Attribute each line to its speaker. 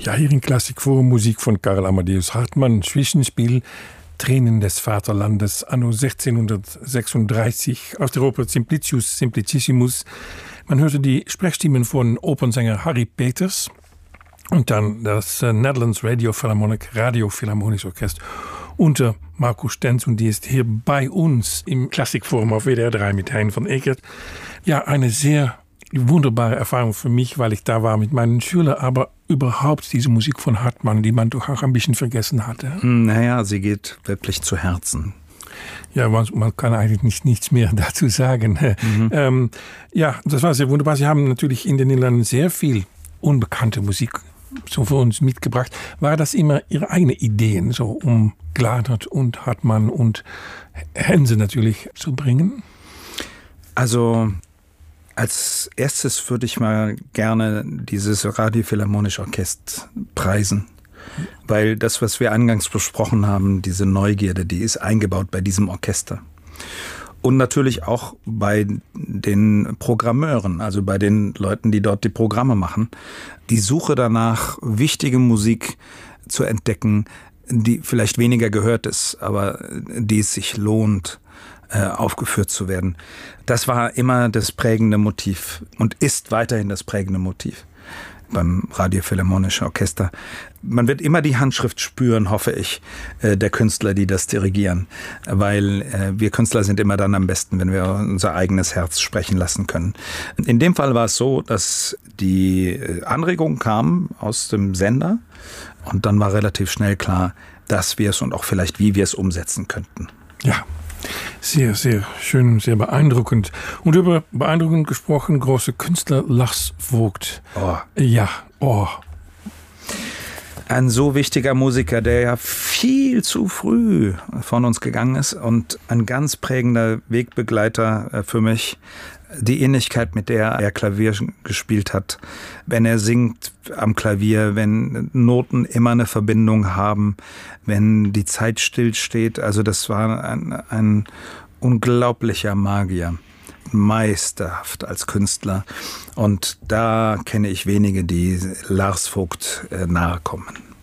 Speaker 1: Ja, hier in Klassikforum Musik von Karl Amadeus Hartmann, Zwischenspiel Tränen des Vaterlandes, anno 1636 aus der Oper Simplicius Simplicissimus. Man hörte die Sprechstimmen von Opernsänger Harry Peters und dann das Netherlands Radio Philharmonic Orchester unter Marco Stenz, und die ist hier bei uns im Klassikforum auf WDR 3 mit Hein van Ekert. Ja, eine sehr wunderbare Erfahrung für mich, weil ich da war mit meinen Schülern, aber überhaupt diese Musik von Hartmann, die man doch auch ein bisschen vergessen hatte.
Speaker 2: Naja, sie geht wirklich zu Herzen.
Speaker 1: Ja, man kann eigentlich nichts mehr dazu sagen. Ja, das war sehr wunderbar. Sie haben natürlich in den Niederlanden sehr viel unbekannte Musik so für uns mitgebracht. War das immer Ihre eigene Ideen, so um Gladert und Hartmann und Hense natürlich zu bringen?
Speaker 2: Also als erstes würde ich mal gerne dieses Radio Philharmonische Orchester preisen. Weil das, was wir eingangs besprochen haben, diese Neugierde, die ist eingebaut bei diesem Orchester. Und natürlich auch bei den Programmeuren, also bei den Leuten, die dort die Programme machen. Die Suche danach, wichtige Musik zu entdecken, die vielleicht weniger gehört ist, aber die es sich lohnt, aufgeführt zu werden. Das war immer das prägende Motiv und ist weiterhin das prägende Motiv beim Radio Philharmonische Orchester. Man wird immer die Handschrift spüren, hoffe ich, der Künstler, die das dirigieren, weil wir Künstler sind immer dann am besten, wenn wir unser eigenes Herz sprechen lassen können. In dem Fall war es so, dass die Anregung kam aus dem Sender und dann war relativ schnell klar, dass wir es und auch vielleicht wie wir es umsetzen könnten.
Speaker 1: Ja. Sehr, sehr schön, sehr beeindruckend. Und über beeindruckend gesprochen, große Künstler Lars Vogt.
Speaker 2: Oh.
Speaker 1: Ja, oh.
Speaker 2: Ein so wichtiger Musiker, der ja viel zu früh von uns gegangen ist und ein ganz prägender Wegbegleiter für mich. Die Ähnlichkeit, mit der er Klavier gespielt hat, wenn er singt am Klavier, wenn Noten immer eine Verbindung haben, wenn die Zeit stillsteht. Also das war ein unglaublicher Magier, meisterhaft als Künstler. Und da kenne ich wenige, die Lars Vogt nahe kommen.